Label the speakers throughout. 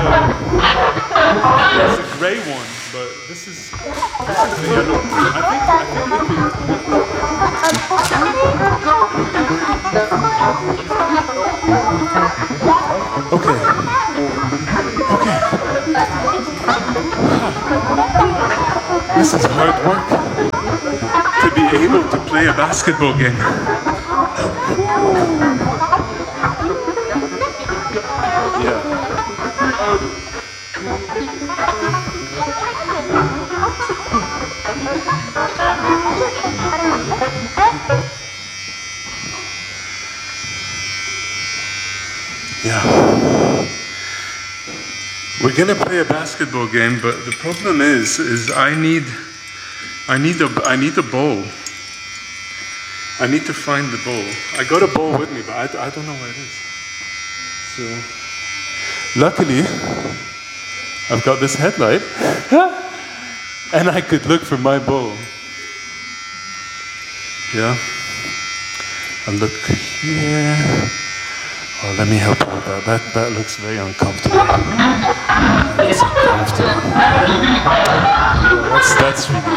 Speaker 1: there's a gray one, but this is the yellow one. I think we could. Okay. This is hard work to be able to play a basketball game. Yeah. Yeah. We're gonna play a basketball game, but the problem is I need a ball. I need to find the ball. I got a ball with me, but I don't know where it is. So, luckily, I've got this headlight, and I could look for my ball. Yeah. I look here. Oh, let me help you with that. That looks very uncomfortable. That's uncomfortable. That's really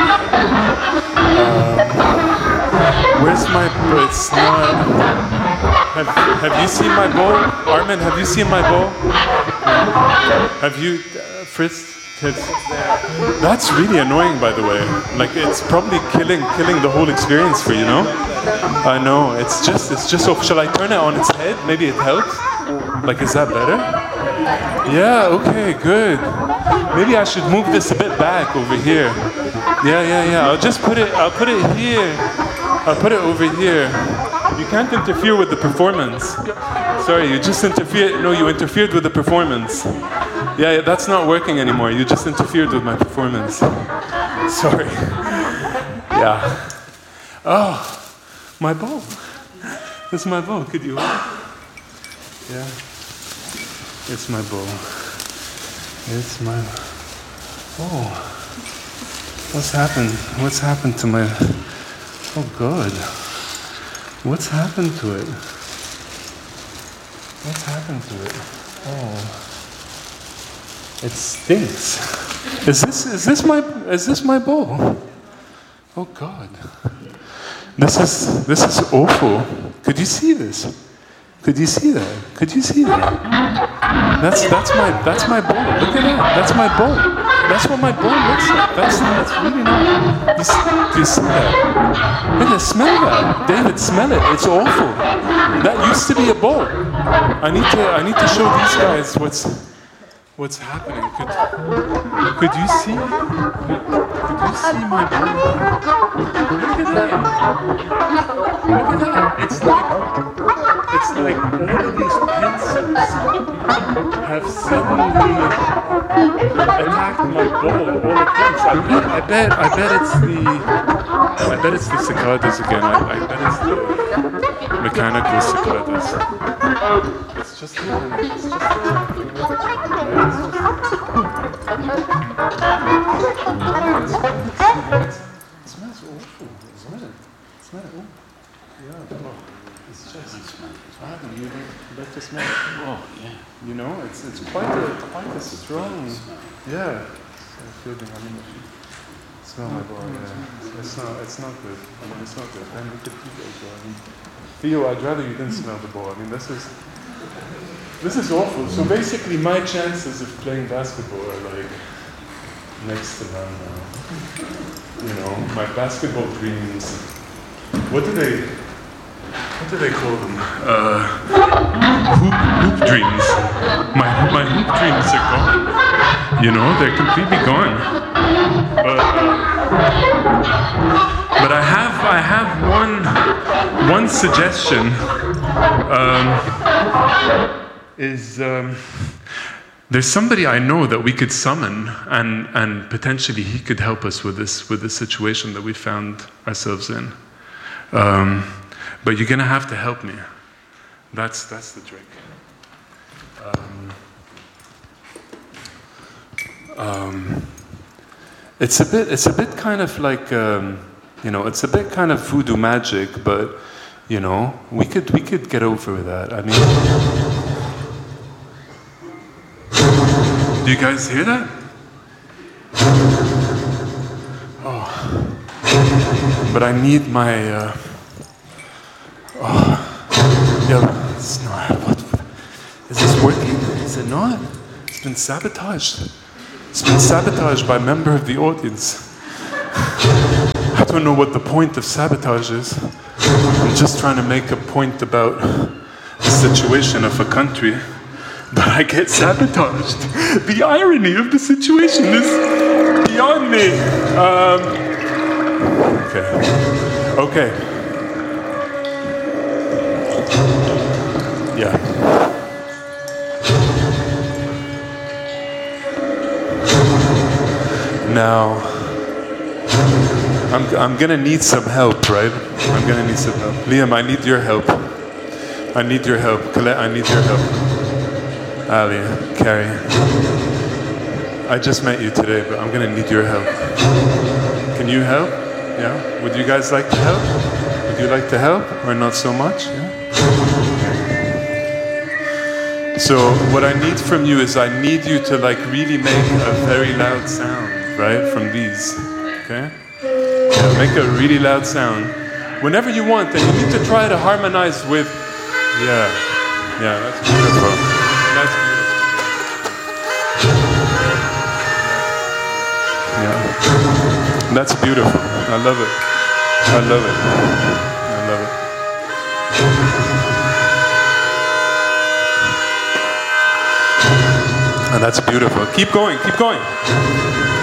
Speaker 1: where's my ball? It's not. Have you seen my ball? Armin, have you seen my ball? Have you, Fritz? That's really annoying, by the way. Like, it's probably killing the whole experience for you, know? I know. It's just. So, shall I turn it on its head? Maybe it helps. Like, is that better? Yeah. Okay. Good. Maybe I should move this a bit back over here. Yeah. I'll put it here. I'll put it over here. You can't interfere with the performance. Sorry, you just interfered. No, you interfered with the performance. Yeah, that's not working anymore. You just interfered with my performance. Sorry. Yeah. Oh, my ball. This is my ball. Could you? Yeah. It's my ball. It's my. Oh. What's happened? What's happened to my? Oh God. What's happened to it? What's happened to it? Oh. It stinks. Is this my ball? Oh God. This is awful. Could you see this? Could you see that? Could you see that? That's my ball. Look at that. That's my ball. That's what my ball looks like. That's really not. Do you see that? Look at, smell that, David. Smell it. It's awful. That used to be a ball. I need to show these guys what's happening. Could you see? Could you see my ball? Look at that. Look at that. It's like all of these pencils have suddenly attacked my ball all at once. I bet it's the cicadas again. I bet it's the mechanical cicadas. It's just it smells awful. Smell it. Smell it. Yeah. It's just. You like to smell it?
Speaker 2: Oh yeah.
Speaker 1: You know, it's quite a strong. Yeah. Smell my ball. Yeah. It's not good. I mean, it's not good. And we could keep it as well. Theo, I'd rather you didn't smell the ball. I mean, this is awful. So basically, my chances of playing basketball are like next to none now. You know, my basketball dreams. What do they call them? Hoop dreams. My hoop dreams are gone. You know, they're completely gone. But I have one suggestion. There's somebody I know that we could summon, and potentially he could help us with this situation that we found ourselves in. But you're gonna have to help me. That's the trick. It's a bit kind of like it's a bit kind of voodoo magic, but we could get over that. I mean. Do you guys hear that? Oh. But I need my, yeah, it's not, is this working? Is it not? It's been sabotaged. It's been sabotaged by a member of the audience. I don't know what the point of sabotage is. I'm just trying to make a point about the situation of a country, but I get sabotaged. The irony of the situation is beyond me. Okay. Yeah. Now, I'm gonna need some help, right? I'm gonna need some help. Liam, I need your help. I need your help. Colette, I need your help. Ali, Carrie. I just met you today, but I'm gonna need your help. Can you help? Yeah? Would you guys like to help? Would you like to help? Or not so much? Yeah? So what I need from you is I need you to like really make a very loud sound, right? From these, okay? Yeah, make a really loud sound. Whenever you want, and you need to try to harmonize with, yeah, that's beautiful. That's beautiful. Yeah, that's beautiful. I love it. I love it. I love it. And that's beautiful. Keep going, keep going.